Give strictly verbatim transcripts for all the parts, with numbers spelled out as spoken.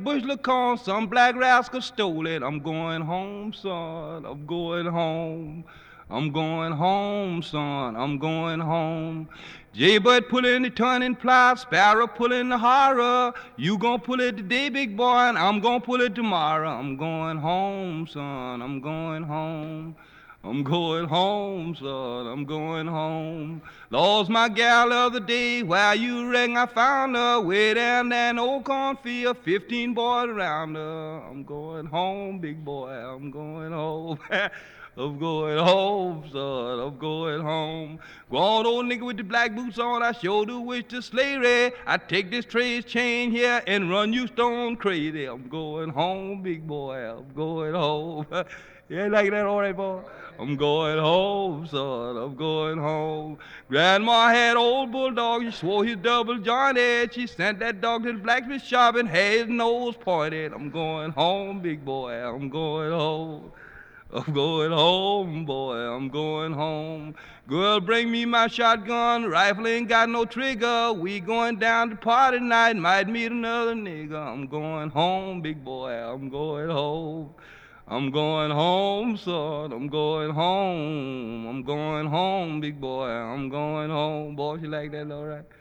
bushel of corn, some black rascal stole it. I'm going home, son, I'm going home. I'm going home, son, I'm going home. Jaybird pulling the turning plow, Sparrow pulling the horror. You gon' pull it today, big boy, and I'm gon' pull it tomorrow. I'm going home, son, I'm going home. I'm going home, son, I'm going home. Lost my gal the other day, where you reckon I found her? Way down there in old cornfield, fifteen boys around her. I'm going home, big boy, I'm going home. I'm going home, son, I'm going home. Go on, old nigga with the black boots on, I sure do wish to slavery. I take this trace chain here and run you stone crazy. I'm going home, big boy, I'm going home. You ain't like that, all right, boy? I'm going home, son, I'm going home. Grandma had old bulldog, she swore he's double jointed. She sent that dog to the blacksmith shop and had his nose pointed. I'm going home, big boy, I'm going home. I'm going home, boy, I'm going home. Girl, bring me my shotgun, rifle ain't got no trigger. We going down to party tonight, might meet another nigga. I'm going home, big boy, I'm going home. I'm going home, son, I'm going home. I'm going home, big boy, I'm going home. Boy, you like that, all right?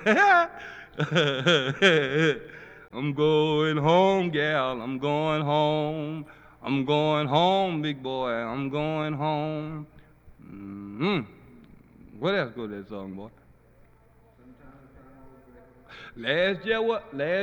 I'm going home, gal, I'm going home. I'm going home, big boy, I'm going home. Mm-hmm. What else go to that song, boy? Last year, what? Last